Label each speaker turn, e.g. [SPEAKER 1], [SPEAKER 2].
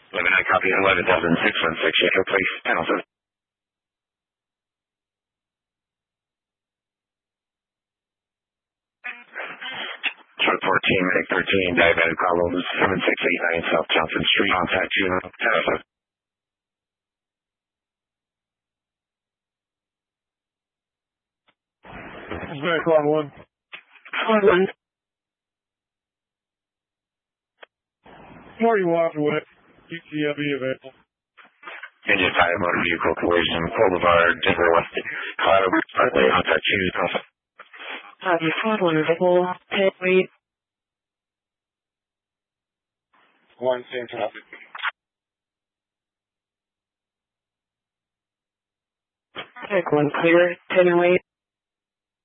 [SPEAKER 1] 11, I copy 11,616, Shaker, please. Pendleton. Truck 14, Meg 13, diabetic problems, 7689 South Johnson Street, contact Juno, Pendleton.
[SPEAKER 2] Back on one.
[SPEAKER 3] On one.
[SPEAKER 2] Where you walked away? UTLB available.
[SPEAKER 1] Indian Fire Motor Vehicle Collision, Boulevard, Denver West, Colorado Parkway, contact Juno.
[SPEAKER 3] You found one available. Pit rate.
[SPEAKER 2] One, same traffic.
[SPEAKER 3] Check one clear. 10 and wait.